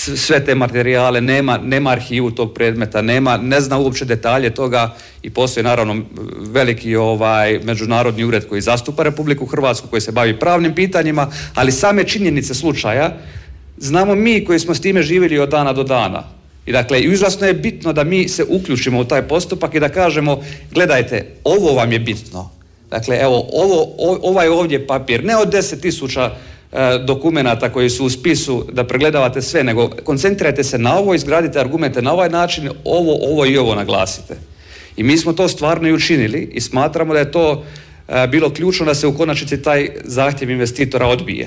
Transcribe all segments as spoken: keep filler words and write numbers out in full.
sve te materijale, nema, nema arhivu tog predmeta, nema, ne zna uopće detalje toga i postoji naravno veliki ovaj, međunarodni ured koji zastupa Republiku Hrvatsku, koji se bavi pravnim pitanjima, ali same činjenice slučaja znamo mi koji smo s time živjeli od dana do dana. I dakle, užasno je bitno da mi se uključimo u taj postupak i da kažemo, gledajte, ovo vam je bitno. Dakle, evo, ovo, ovaj ovdje papir, ne od deset tisuća e, dokumenata koji su u spisu da pregledavate sve, nego koncentrirajte se na ovo, izgradite argumente na ovaj način, ovo, ovo i ovo naglasite. I mi smo to stvarno i učinili i smatramo da je to e, bilo ključno da se u konačnici taj zahtjev investitora odbije.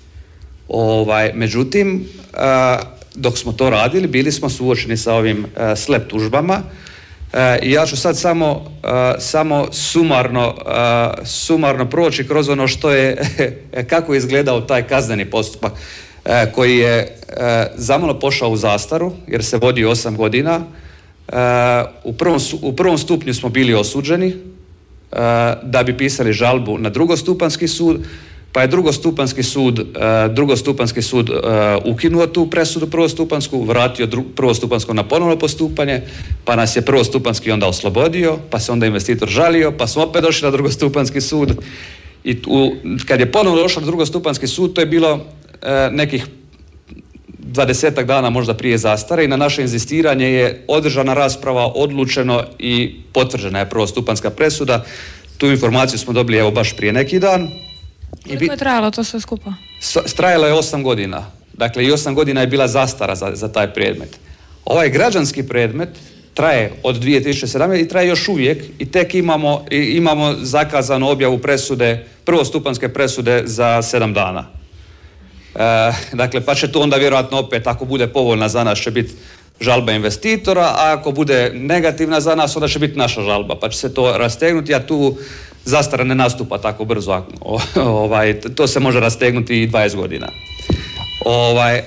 Ovaj, međutim, e, dok smo to radili, bili smo suočeni sa ovim e, slep tužbama. I ja ću sad samo, uh, samo sumarno, uh, sumarno proći kroz ono što je, kako je izgledao taj kazneni postupak uh, koji je uh, zamalo pošao u zastaru jer se vodi osam godina. Uh, u, prvom, u prvom stupnju smo bili osuđeni uh, da bi pisali žalbu na drugostupanjski sud, pa je drugostupanjski sud, uh, drugostupanjski sud uh, ukinuo tu presudu prvostupansku, vratio dru, prvostupansko na ponovno postupanje, pa nas je prvostupanski onda oslobodio, pa se onda investitor žalio, pa smo opet došli na drugostupanjski sud. I u, kad je ponovno došao na drugostupanjski sud, to je bilo uh, nekih dvadesetak dana možda prije zastare i na naše inzistiranje je održana rasprava, odlučeno i potvrđena je prvostupanska presuda. Tu informaciju smo dobili evo baš prije neki dan. Koliko je trajalo to sve skupa? Trajalo je osam godina. Dakle, i osam godina je bila zastara za, za taj predmet. Ovaj građanski predmet traje od dvije tisuće sedamnaeste. i traje još uvijek i tek imamo, imamo zakazanu objavu presude, prvostupanjske presude za sedam dana. E, dakle, pa će to onda vjerojatno opet, ako bude povoljna za nas, će biti žalba investitora, a ako bude negativna za nas, onda će biti naša žalba, pa će se to rastegnuti, a tu zastara ne nastupa tako brzo, ovaj, to se može rastegnuti i dvadeset godina. Ovaj,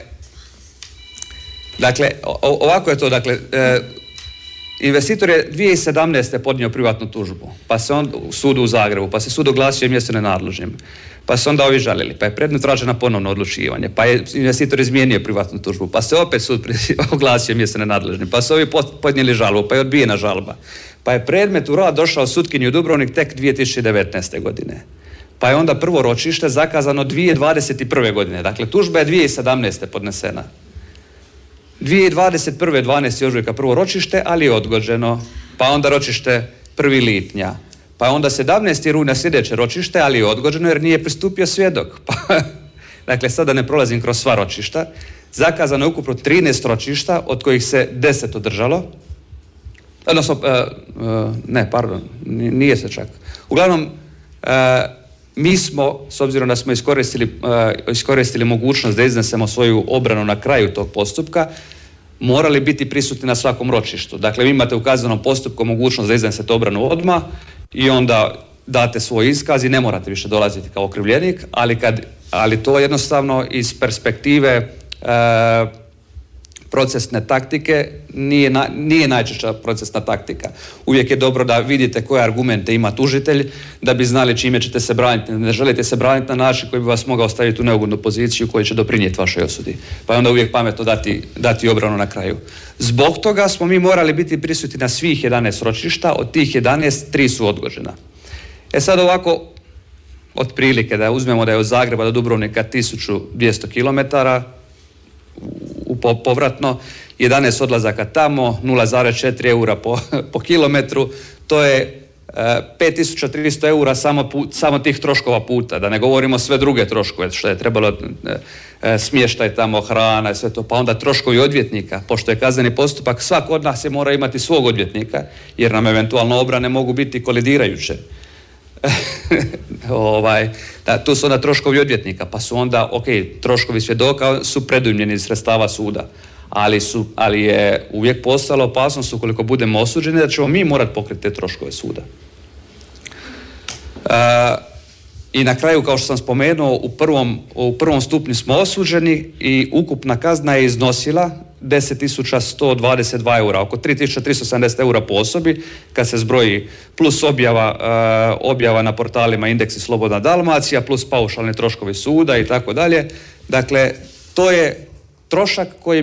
dakle, ovako je to, dakle, e, investitor je dvije tisuće sedamnaeste. podnio privatnu tužbu, pa se on u sudu u Zagrebu, pa se sud oglasio mjesto nenadležnim, pa se onda ovi žalili, pa je predmet vraćen na ponovno odlučivanje, pa je investitor izmijenio privatnu tužbu, pa se opet sud oglasio mjesto nenadležnim, pa su ovi podnijeli žalbu, pa je odbijena žalba. Pa je predmet u rad došao sutkinji u Dubrovnik tek dvije tisuće devetnaeste. godine. Pa je onda prvo ročište zakazano dvije tisuće dvadeset prve. godine. Dakle, tužba je dvije tisuće sedamnaeste. podnesena. dvije tisuće dvadeset prve. dvanaestog ožujka prvo ročište, ali je odgođeno. Pa onda ročište prvog lipnja. Pa onda sedamnaestog rujna sljedeće ročište, ali je odgođeno jer nije pristupio svjedok. Pa, dakle, sada ne prolazim kroz sva ročišta. Zakazano je ukupno trinaest ročišta, od kojih se deset održalo. Odnosno, uh, uh, ne, pardon, nije se čak. Uglavnom, uh, mi smo, s obzirom da smo iskoristili, uh, iskoristili mogućnost da iznesemo svoju obranu na kraju tog postupka, morali biti prisutni na svakom ročištu. Dakle, vi imate u kaznenom postupku mogućnost da iznesete obranu odmah i onda date svoj iskaz i ne morate više dolaziti kao okrivljenik, ali, kad, ali to jednostavno iz perspektive uh, procesne taktike nije, na, nije najčešća procesna taktika. Uvijek je dobro da vidite koje argumente ima tužitelj, da bi znali čime ćete se braniti. Ne želite se braniti na način koji bi vas mogao staviti u neugodnu poziciju koji će doprinijeti vašoj osudi. Pa je onda uvijek pametno dati, dati obranu na kraju. Zbog toga smo mi morali biti prisutni na svih jedanaest ročišta, od tih jedanaest, tri su odgođena. E sad ovako, otprilike da uzmemo da je od Zagreba do Dubrovnika tisuću dvjesto kilometara, u povratno, jedanaest odlazaka tamo, nula zarez četiri eura po, po kilometru, to je e, pet tisuća tristo eura samo, put, samo tih troškova puta, da ne govorimo sve druge troškove, što je trebalo e, e, smještaj tamo, hrana i sve to, pa onda troškovi odvjetnika, pošto je kazneni postupak, svak od nas je mora imati svog odvjetnika, jer nam eventualno obrane mogu biti kolidirajuće. ovaj, da, tu su onda troškovi odvjetnika, pa su onda, ok, troškovi svjedoka su predujmljeni iz sredstava suda, ali, su, ali je uvijek postala opasnost ukoliko budemo osuđeni da ćemo mi morati pokriti te troškove suda. Uh, I na kraju, kao što sam spomenuo, u prvom, u prvom stupnju smo osuđeni i ukupna kazna je iznosila deset tisuća sto dvadeset dva eura, oko tri tisuće tristo sedamdeset eura po osobi, kad se zbroji plus objava, uh, objava na portalima Indeks i Slobodna Dalmacija, plus paušalni troškovi suda i tako dalje. Dakle, to je trošak koji